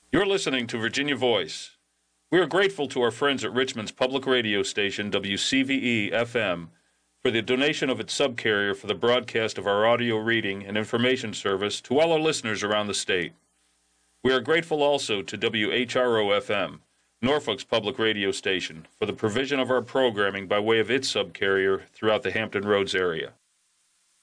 You're listening to Virginia Voice. We are grateful to our friends at Richmond's public radio station, WCVE-FM, for the donation of its subcarrier for the broadcast of our audio reading and information service to all our listeners around the state. We are grateful also to WHRO-FM, Norfolk's public radio station, for the provision of our programming by way of its subcarrier throughout the Hampton Roads area.